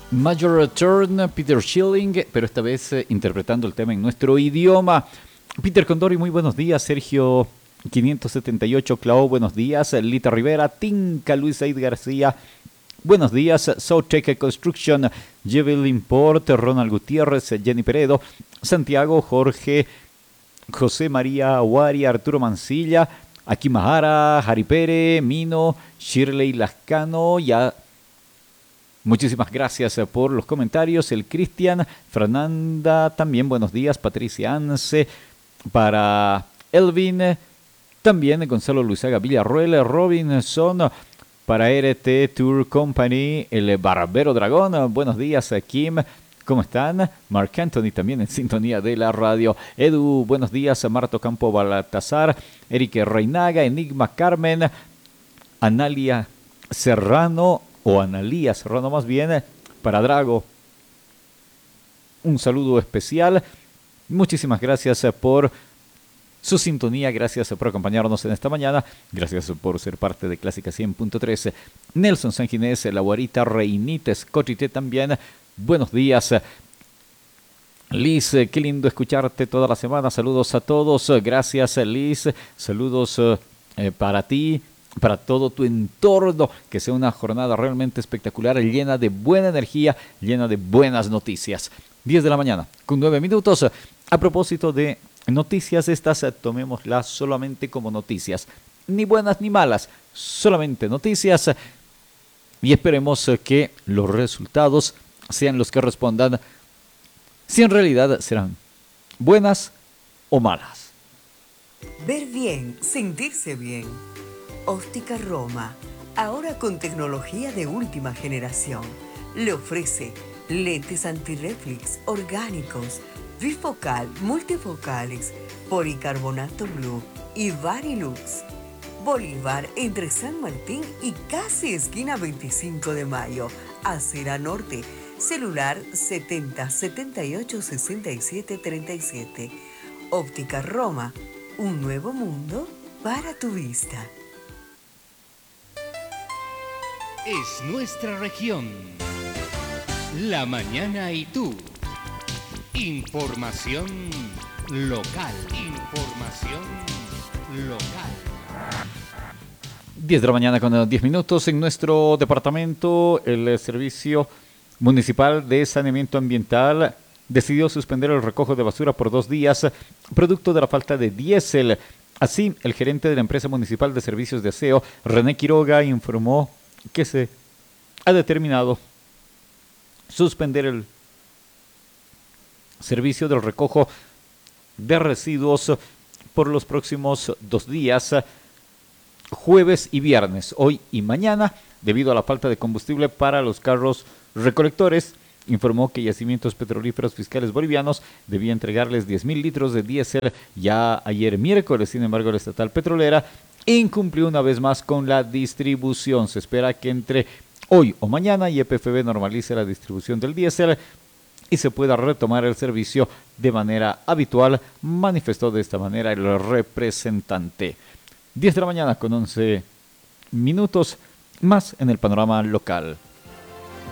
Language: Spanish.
Major Return, Peter Schilling, pero esta vez interpretando el tema en nuestro idioma. Peter Condori, muy buenos días. Sergio 578, Clau, buenos días. Lita Rivera, Tinka, Luis Said García, buenos días. Soutech Construction, Jebel Import, Ronald Gutiérrez, Jenny Peredo, Santiago, Jorge, José María Aguari, Arturo Mancilla, Aki Mahara, Jari Pere, Mino, Shirley Lascano, ya. Muchísimas gracias por los comentarios. El Cristian, Fernanda, también buenos días. Patricia Anse, para Elvin, también Gonzalo Luisaga Villarruel, Robinson, para RT Tour Company, el Barbero Dragón. Buenos días, Kim. ¿Cómo están? Mark Anthony también en sintonía de la radio. Edu, buenos días. Marto Campo Baltazar, Eric Reinaga, Enigma Carmen, Analia Serrano, o Analía Serrano más bien, para Drago. Un saludo especial. Muchísimas gracias por su sintonía, gracias por acompañarnos en esta mañana, gracias por ser parte de Clásica 100.3. Nelson San Ginés, La Guarita, Reinita, Scotite también. Buenos días. Liz, qué lindo escucharte toda la semana. Saludos a todos. Gracias, Liz. Saludos para ti, para todo tu entorno, que sea una jornada realmente espectacular, llena de buena energía, llena de buenas noticias. 10 de la mañana, con 9 minutos. A propósito de noticias, estas tomémoslas solamente como noticias, ni buenas ni malas, solamente noticias, y esperemos que los resultados sean los que respondan, si en realidad serán buenas o malas. Ver bien, sentirse bien. Óptica Roma, ahora con tecnología de última generación, le ofrece lentes antirreflex orgánicos, bifocal, multifocales, policarbonato blue y Varilux. Bolívar entre San Martín y casi esquina 25 de mayo, Acera Norte, celular 70 78 67 37. Óptica Roma, un nuevo mundo para tu vista. Es nuestra región. La mañana y tú. Información local. Información local. 10 de la mañana con 10 minutos. En nuestro departamento, el Servicio Municipal de Saneamiento Ambiental decidió suspender el recojo de basura por 2 días, producto de la falta de diésel. Así, el gerente de la empresa municipal de servicios de aseo, René Quiroga, informó que se ha determinado suspender el servicio del recojo de residuos por los próximos 2 días, jueves y viernes, hoy y mañana, debido a la falta de combustible para los carros recolectores. Informó que Yacimientos Petrolíferos Fiscales Bolivianos debía entregarles 10,000 litros de diésel ya ayer miércoles. Sin embargo, la estatal petrolera incumplió una vez más con la distribución. Se espera que entre hoy o mañana YPFB normalice la distribución del diésel y se pueda retomar el servicio de manera habitual, manifestó de esta manera el representante. 10 de la mañana con 11 minutos, más en el panorama local.